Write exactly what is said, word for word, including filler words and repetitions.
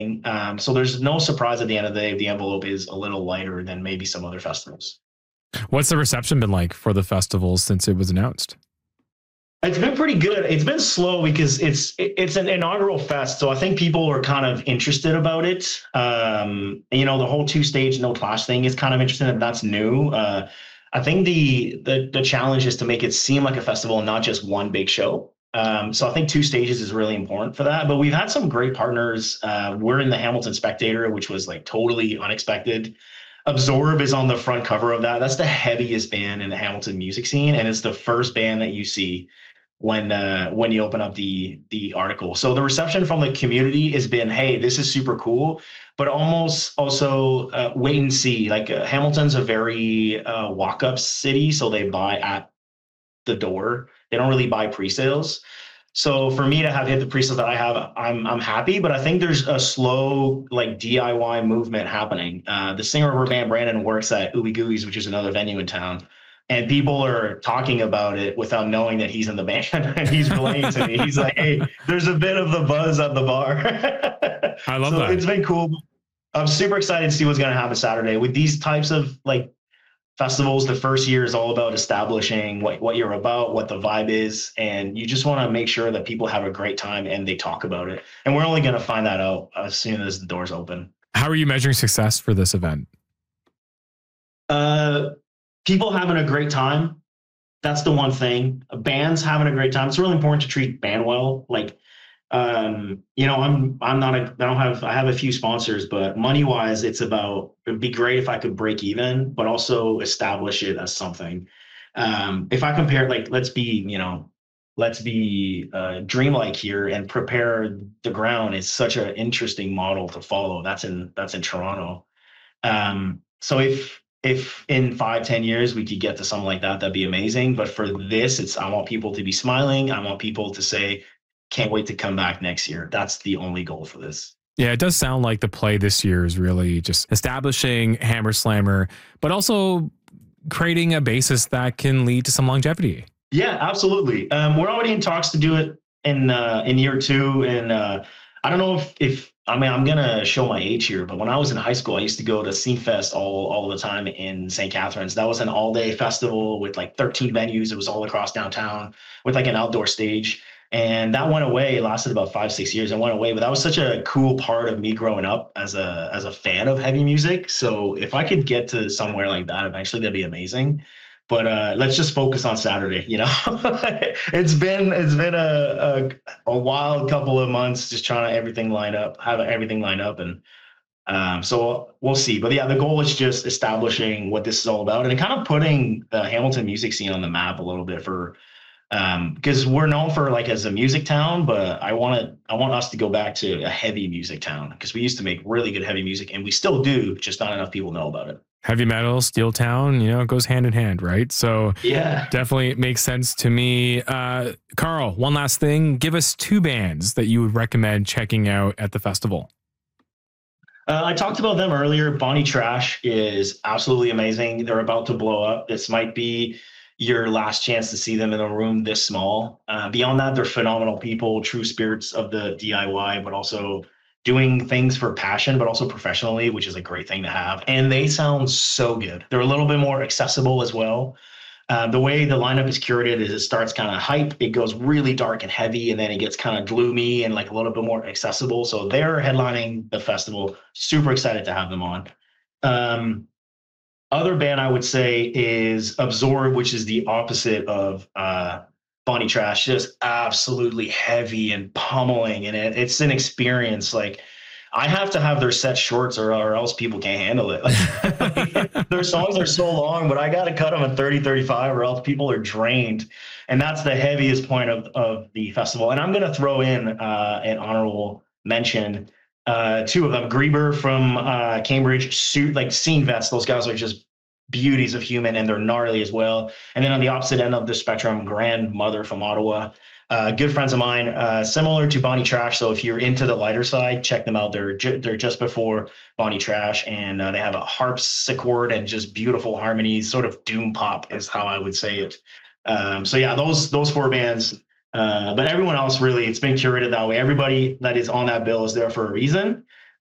Um, so there's no surprise at the end of the day if the envelope is a little lighter than maybe some other festivals. What's the reception been like for the festival since it was announced? It's been pretty good. It's been slow because it's it's an inaugural fest, so I think people are kind of interested about it. Um, you know, the whole two stage no clash thing is kind of interesting, and that's new. Uh, I think the, the the challenge is to make it seem like a festival and not just one big show. Um, so I think two stages is really important for that. But we've had some great partners. Uh, we're in the Hamilton Spectator, which was like totally unexpected. Absorb is on the front cover of that. That's the heaviest band in the Hamilton music scene, and it's the first band that you see when uh, when you open up the the article. So the reception from the community has been, hey, this is super cool, but almost also uh, wait and see. Like uh, Hamilton's a very uh, walk up city, so they buy at the door. They don't really buy pre-sales. So for me to have hit the pre-sales that I have, I'm I'm happy. But I think there's a slow like D I Y movement happening. Uh, the singer of our band, Brandon, works at Ooey Gooey's, which is another venue in town. And people are talking about it without knowing that he's in the band. And he's relaying to me. He's like, hey, there's a bit of the buzz at the bar. I love so that. It's been cool. I'm super excited to see what's going to happen Saturday. With these types of like festivals, the first year is all about establishing what, what you're about, what the vibe is. And you just want to make sure that people have a great time and they talk about it. And we're only going to find that out as soon as the doors open. How are you measuring success for this event? Uh, People having a great time. That's the one thing. Bands having a great time. It's really important to treat band well. Like, um, you know, I'm I'm not a I don't have I have a few sponsors, but money wise, it's about it'd be great if I could break even, but also establish it as something. Um, if I compare, like, let's be, you know, let's be uh, dreamlike here and prepare the ground is such an interesting model to follow. That's in that's in Toronto. Um, so if if in five, ten years we could get to something like that, that'd be amazing. But for this, it's I want people to be smiling. I want people to say, can't wait to come back next year. That's the only goal for this. Yeah, it does sound like the play this year is really just establishing Hammer Slammer, but also creating a basis that can lead to some longevity. Yeah, absolutely. Um, we're already in talks to do it in uh, in year two. And uh, I don't know if, if I mean, I'm going to show my age here, but when I was in high school, I used to go to Scene Fest all, all the time in Saint Catharines. That was an all day festival with like thirteen venues. It was all across downtown with like an outdoor stage. And that went away. It lasted about five, six years and went away. But that was such a cool part of me growing up as a as a fan of heavy music. So if I could get to somewhere like that eventually, that'd be amazing. But uh, let's just focus on Saturday. You know, it's been it's been a, a a wild couple of months just trying to everything line up, have everything line up, and um, so we'll see. But yeah, the goal is just establishing what this is all about and kind of putting the Hamilton music scene on the map a little bit for. Um, because we're known for like as a music town, but I want to, I want us to go back to a heavy music town because we used to make really good heavy music and we still do, just not enough people know about it. Heavy metal, steel town, you know, it goes hand in hand, right? So yeah, definitely makes sense to me. Uh, Carl, one last thing, give us two bands that you would recommend checking out at the festival. Uh, I talked about them earlier. Bonnie Trash is absolutely amazing. They're about to blow up. This might be your last chance to see them in a room this small. Uh, beyond that, they're phenomenal people, true spirits of the D I Y, but also doing things for passion, but also professionally, which is a great thing to have. And they sound so good. They're a little bit more accessible as well. Uh, the way the lineup is curated is it starts kind of hype, it goes really dark and heavy, and then it gets kind of gloomy and like a little bit more accessible. So they're headlining the festival. Super excited to have them on. Um, Other band I would say is Absorb, which is the opposite of uh, Bonnie Trash. Just absolutely heavy and pummeling, and it, it's an experience. Like I have to have their set shorts, or, or else people can't handle it. Like, their songs are so long, but I got to cut them at thirty, thirty-five, or else people are drained. And that's the heaviest point of of the festival. And I'm going to throw in uh, an honorable mention. Uh, two of them, Grieber from uh, Cambridge, suit like Scene Vets. Those guys are just beauties of human, and they're gnarly as well. And then on the opposite end of the spectrum, Grandmother from Ottawa, uh, good friends of mine, uh, similar to Bonnie Trash. So if you're into the lighter side, check them out. They're ju- they're just before Bonnie Trash, and uh, they have a harpsichord and just beautiful harmonies. Sort of doom pop is how I would say it. Um, so yeah, those those four bands. Uh, but everyone else, really, it's been curated that way. Everybody that is on that bill is there for a reason.